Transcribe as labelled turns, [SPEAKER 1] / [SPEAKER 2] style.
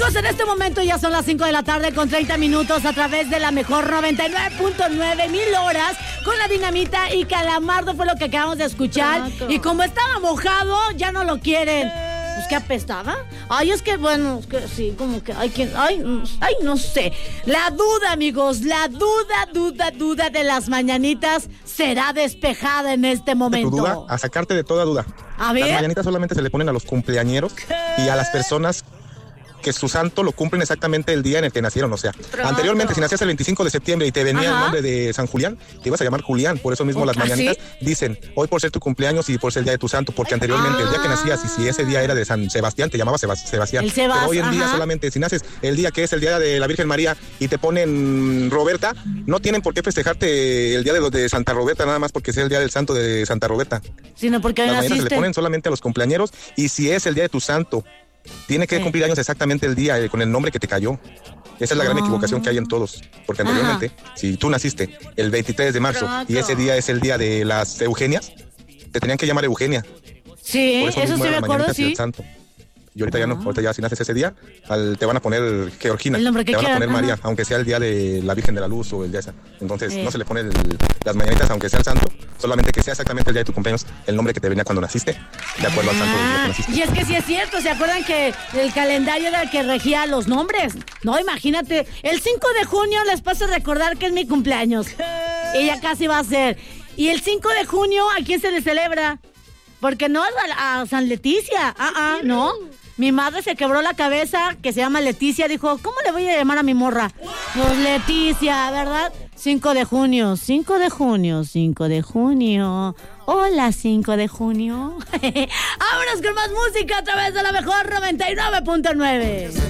[SPEAKER 1] Amigos, en este momento ya son las 5 de la tarde con 30 minutos a través de la mejor 99.9 mil horas con la Dinamita y Calamardo fue lo que acabamos de escuchar. Y como estaba mojado, ya no lo quieren. Pues que apestaba. Ay, es que bueno, es que sí, como que no sé. La duda, amigos, la duda de las mañanitas será despejada en este momento.
[SPEAKER 2] Tu duda, a sacarte de toda duda.
[SPEAKER 1] A ver.
[SPEAKER 2] Las mañanitas solamente se le ponen a los cumpleañeros y a las personas que su santo lo cumplen exactamente el día en el que nacieron, o sea, anteriormente si nacías el 25 de septiembre y te venía el nombre de San Julián, te ibas a llamar Julián, por eso mismo las mañanitas dicen, hoy por ser tu cumpleaños y por ser el día de tu santo, porque anteriormente el día que nacías y si ese día era de San Sebastián, te llamabas Sebastián, pero hoy en día solamente si naces el día que es el día de la Virgen María y te ponen Roberta, no tienen por qué festejarte el día de Santa Roberta, nada más porque sea el día del santo de Santa Roberta,
[SPEAKER 1] sino porque
[SPEAKER 2] las
[SPEAKER 1] naciste.
[SPEAKER 2] mañanitas se le ponen solamente a los cumpleañeros y si es el día de tu santo, tiene que cumplir años exactamente el día con el nombre que te cayó. Esa es la gran equivocación que hay en todos. Porque anteriormente, si tú naciste el 23 de marzo y ese día es el día de las Eugenias, te tenían que llamar Eugenia.
[SPEAKER 1] Sí, eso sí me acuerdo, sí.
[SPEAKER 2] Y ahorita ya no, ahorita ya si naces ese día, te van a poner Georgina,
[SPEAKER 1] el nombre que
[SPEAKER 2] te van a poner María,
[SPEAKER 1] ajá,
[SPEAKER 2] aunque sea el día de la Virgen de la Luz o el día esa. Entonces no se le pone las mañanitas aunque sea el santo, solamente que sea exactamente el día de tu cumpleaños, el nombre que te venía cuando naciste, de acuerdo al santo del día que naciste.
[SPEAKER 1] Y es que sí es cierto, ¿se acuerdan que el calendario era el que regía los nombres? No, imagínate, el 5 de junio les paso a recordar que es mi cumpleaños. Y ya casi va a ser. Y el 5 de junio, ¿a quién se le celebra? Porque no es a San Leticia, no. Mi madre se quebró la cabeza, que se llama Leticia, dijo, ¿cómo le voy a llamar a mi morra? Pues Leticia, ¿verdad? 5 de junio. Hola, 5 de junio. Vámonos con más música a través de la mejor 99.9.